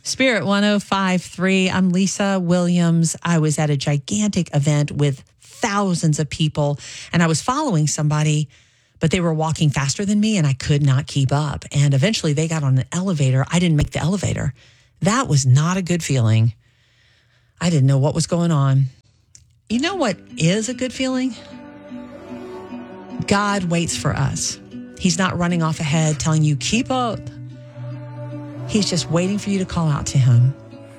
Spirit 105.3. I'm Lisa Williams. I was at a gigantic event with thousands of people, and I was following somebody, but they were walking faster than me, and I could not keep up. And eventually they got on an elevator. I didn't make the elevator. That was not a good feeling. I didn't know what was going on. You know what is a good feeling? God waits for us. He's not running off ahead telling you, keep up. He's just waiting for you to call out to him.